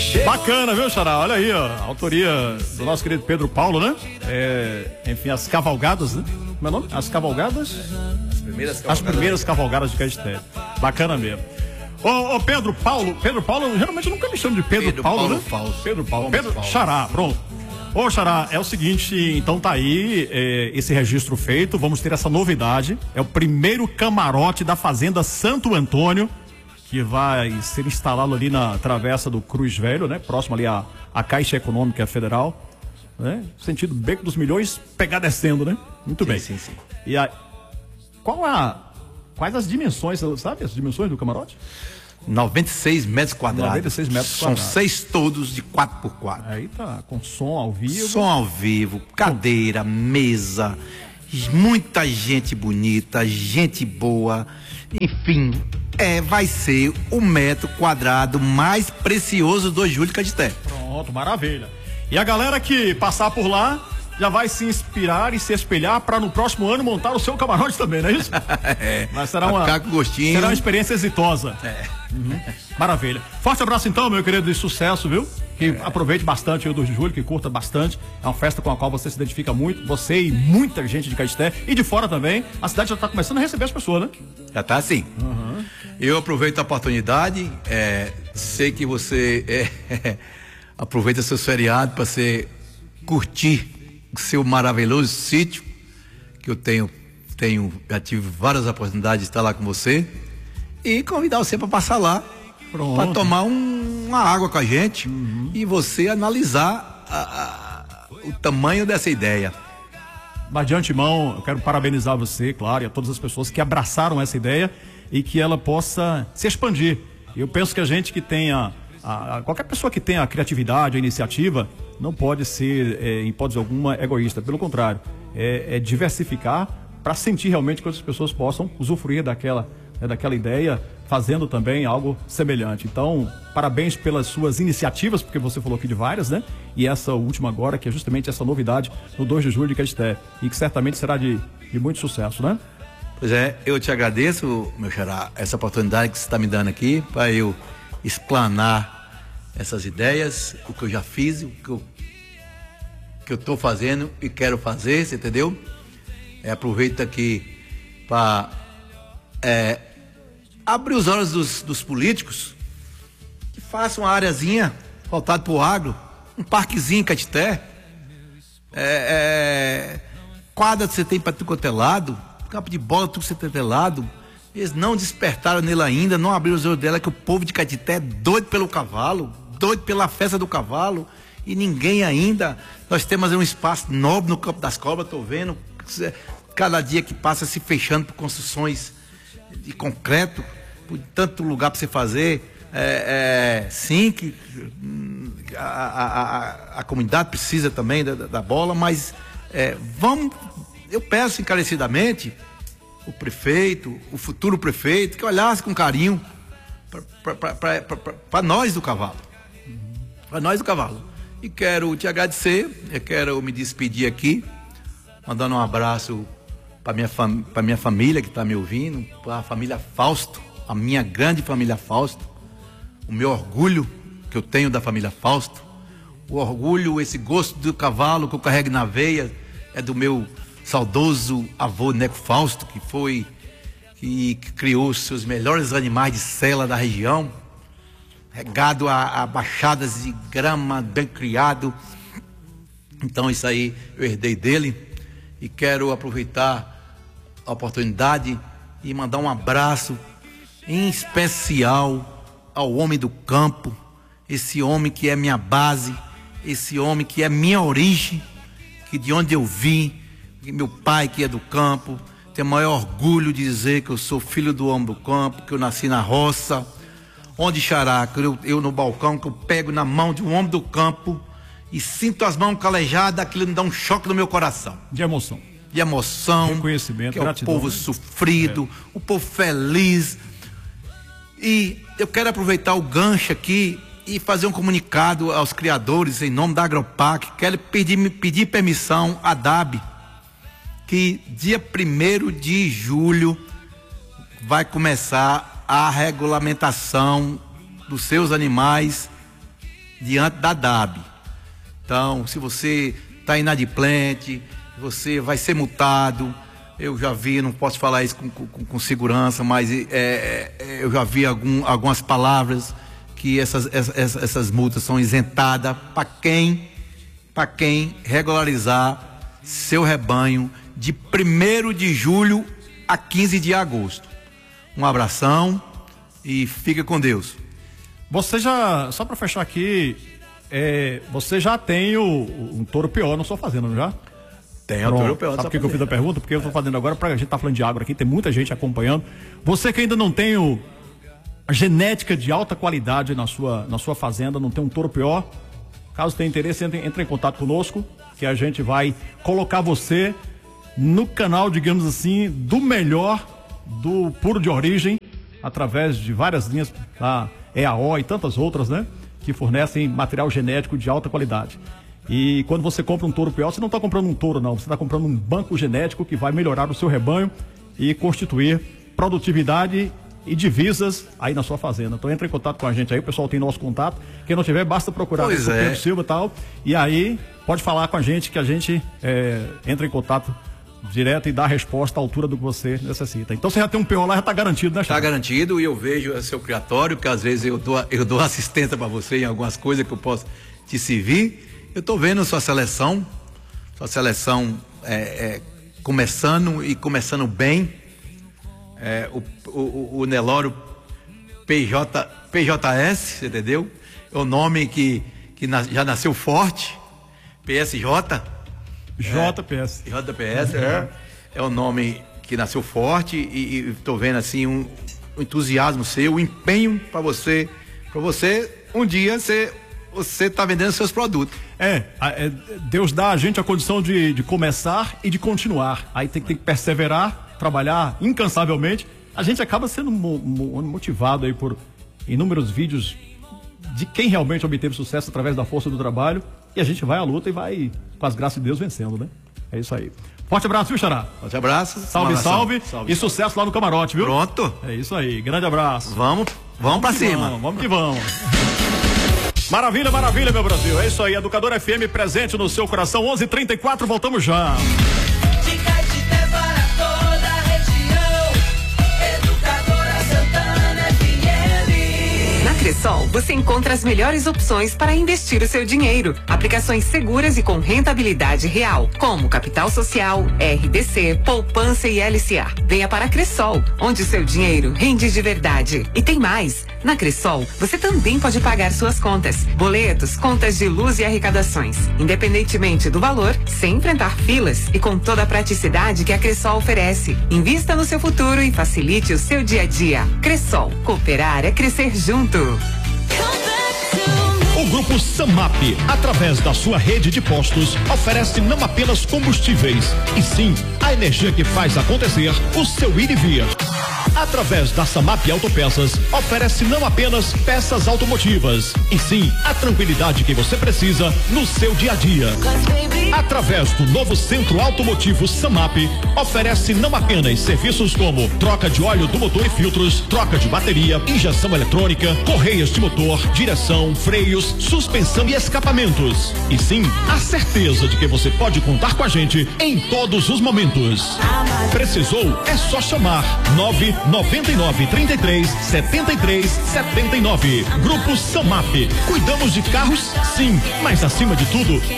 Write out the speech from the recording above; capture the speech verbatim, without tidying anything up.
Bacana, viu, Xará? Olha aí, ó, a autoria do nosso querido Pedro Paulo, né? É, enfim, as cavalgadas, né? Como é o nome? As cavalgadas? As primeiras cavalgadas, as primeiras cavalgadas de Caeté. Bacana mesmo. Ô, ô, Pedro Paulo, Pedro Paulo, geralmente eu nunca me chamo de Pedro, Pedro Paulo, Paulo né? Fausto. Pedro Paulo, Gomes Pedro Fausto. Xará, pronto. Ô, Xará, é o seguinte, então tá aí é, esse registro feito, vamos ter essa novidade, é o primeiro camarote da Fazenda Santo Antônio, que vai ser instalado ali na travessa do Cruz Velho, né? Próximo ali à, à Caixa Econômica Federal, né? Sentido Beco dos Milhões, pegar descendo, né? Muito Sim, bem. sim, sim. E aí, qual a, quais as dimensões, sabe as dimensões do camarote? noventa e seis metros quadrados. noventa e seis metros São quadrados. seis todos de quatro por quatro. Aí tá, com som ao vivo. Som ao vivo, cadeira, mesa, muita gente bonita, gente boa, enfim, é, vai ser o metro quadrado mais precioso do Júlio Caeté. Pronto, maravilha. E a galera que passar por lá já vai se inspirar e se espelhar para no próximo ano montar o seu camarote também, não é isso? É, mas será uma, ficar com gostinho. será uma experiência exitosa. É. Uhum. Maravilha. Forte abraço então, meu querido, de sucesso, viu? Que é. aproveite bastante o dois de julho, que curta bastante. É uma festa com a qual você se identifica muito, você e muita gente de Caeté e de fora também. A cidade já está começando a receber as pessoas, né? Já está assim. Uhum. Eu aproveito a oportunidade, é, sei que você é, aproveita seus feriados para você curtir o seu maravilhoso sítio, que eu tenho, tenho, já tive várias oportunidades de estar lá com você, e convidar você para passar lá, para tomar um, uma água com a gente, uhum. e você analisar a, a, o tamanho dessa ideia. Mas de antemão, eu quero parabenizar você, claro, e a todas as pessoas que abraçaram essa ideia e que ela possa se expandir. Eu penso que a gente que tenha, a, a, qualquer pessoa que tenha a criatividade, a iniciativa, não pode ser, é, em hipótese alguma, egoísta. Pelo contrário, é, é diversificar para sentir realmente que outras pessoas possam usufruir daquela, né, daquela ideia, fazendo também algo semelhante. Então, parabéns pelas suas iniciativas, porque você falou aqui de várias, né? E essa última agora, que é justamente essa novidade no dois de julho de Caeté, e que certamente será de, de muito sucesso, né? Pois é, eu te agradeço, meu xará, essa oportunidade que você está me dando aqui para eu explanar essas ideias, o que eu já fiz, o que eu que eu estou fazendo e quero fazer, você entendeu? É, aproveito aqui para é, abrir os olhos dos, dos políticos que façam uma areazinha voltada para o agro, um parquezinho em Caeté, é, é, quadra que você tem para tudo quanto é lado, campo de bola tudo que você tem lado. Eles não despertaram nele ainda, não abriram os olhos dela, que o povo de Caeté é doido pelo cavalo, doido pela festa do cavalo, e ninguém ainda. Nós temos um espaço nobre no Campo das Cobras, estou vendo, cada dia que passa se fechando por construções de concreto, por tanto lugar para você fazer. É, é, sim, que a, a, a, a comunidade precisa também da, da bola, mas é, vamos, eu peço encarecidamente o prefeito, o futuro prefeito, que olhasse com carinho para nós do cavalo. Para nós do cavalo. E quero te agradecer, eu quero me despedir aqui, mandando um abraço para minha, fam para minha família que está me ouvindo, para a família Fausto, a minha grande família Fausto, o meu orgulho que eu tenho da família Fausto, o orgulho, esse gosto do cavalo que eu carrego na veia, é do meu saudoso avô Neco Fausto, que foi, que, que criou os seus melhores animais de sela da região, regado a, a baixadas de grama, bem criado. Então isso aí eu herdei dele, e quero aproveitar a oportunidade e mandar um abraço em especial ao homem do campo, esse homem que é minha base, esse homem que é minha origem, que de onde eu vim, meu pai que é do campo, tenho o maior orgulho de dizer que eu sou filho do homem do campo, que eu nasci na roça, onde xará, eu, eu no balcão, que eu pego na mão de um homem do campo e sinto as mãos calejadas, aquilo me dá um choque no meu coração. De emoção. De emoção. Reconhecimento, que é gratidão. O povo sofrido, é. O povo feliz. E eu quero aproveitar o gancho aqui e fazer um comunicado aos criadores em nome da Agropac. Quero pedir, pedir permissão à D A B, que dia primeiro de julho vai começar a regulamentação dos seus animais diante da D A B. Então, se você está inadimplente, você vai ser multado. Eu já vi, não posso falar isso com, com, com segurança, mas é, é, eu já vi algum, algumas palavras que essas, essas, essas multas são isentadas para quem, para quem regularizar seu rebanho de primeiro de julho a quinze de agosto. Um abração e fica com Deus. Você já, só para fechar aqui, é, você já tem o, um touro pior na sua fazenda, não já? Tem o touro pior. Sabe por que eu fiz a pergunta? Porque eu estou fazendo agora, pra, a gente tá falando de agro aqui, tem muita gente acompanhando. Você que ainda não tem o, a genética de alta qualidade na sua, na sua fazenda, não tem um touro pior, caso tenha interesse, entre, entre em contato conosco, que a gente vai colocar você no canal, digamos assim, do melhor do puro de origem, através de várias linhas da E A O e tantas outras, né? Que fornecem material genético de alta qualidade. E quando você compra um touro pior, você não está comprando um touro, não. Você está comprando um banco genético que vai melhorar o seu rebanho e constituir produtividade e divisas aí na sua fazenda. Então entra em contato com a gente aí, o pessoal tem nosso contato. Quem não tiver, basta procurar o é. Pedro Silva e tal. E aí pode falar com a gente que a gente é, entra em contato direto e dá a resposta à altura do que você necessita. Então você já tem um P O lá, já está garantido, né, Charles? Está garantido, e eu vejo seu criatório, porque às vezes eu dou, eu dou assistência para você em algumas coisas que eu posso te servir. Eu estou vendo sua seleção, sua seleção é, é, começando e começando bem. É, o, o, o Nelore P J, P J S, entendeu? É o nome que, que na, já nasceu forte. P S J. J P S. É, J P S, é. É o nome que nasceu forte e estou vendo assim um, um entusiasmo seu, um empenho para você, para você um dia ser você está vendendo seus produtos. É, é, Deus dá a gente a condição de, de começar e de continuar. Aí tem que, tem que perseverar, trabalhar incansavelmente. A gente acaba sendo mo, mo, motivado aí por inúmeros vídeos de quem realmente obteve sucesso através da força do trabalho. E a gente vai à luta e vai, com as graças de Deus, vencendo, né? É isso aí. Forte abraço, viu, Xará? Forte abraço. Salve, salve, salve. E sucesso lá no camarote, viu? Pronto. É isso aí. Grande abraço. Vamos, vamos, vamos pra cima. Vamos, vamos que vamos. Maravilha, maravilha, meu Brasil. É isso aí, Educador F M presente no seu coração. onze e trinta e quatro, voltamos já. De Caetité para toda a região, Educadora Santana F M. Na Cressol, você encontra as melhores opções para investir o seu dinheiro. Aplicações seguras e com rentabilidade real, como Capital Social, R D C, Poupança e L C A. Venha para a Cressol, onde o seu dinheiro rende de verdade. E tem mais. Na Cressol, você também pode pagar suas contas, boletos, contas de luz e arrecadações, independentemente do valor, sem enfrentar filas e com toda a praticidade que a Cressol oferece. Invista no seu futuro e facilite o seu dia a dia. Cressol, cooperar é crescer junto. O Grupo Samap, através da sua rede de postos, oferece não apenas combustíveis, e sim a energia que faz acontecer o seu ir e vir. Através da Samap Autopeças, oferece não apenas peças automotivas, e sim a tranquilidade que você precisa no seu dia a dia. Através do novo Centro Automotivo Samap, oferece não apenas serviços como troca de óleo do motor e filtros, troca de bateria, injeção eletrônica, correias de motor, direção, freios, suspensão e escapamentos. E sim, a certeza de que você pode contar com a gente em todos os momentos. Precisou? É só chamar nove nove nove, trinta e três, setenta e três, setenta e nove. Grupo Samap. Cuidamos de carros? Sim, mas acima de tudo,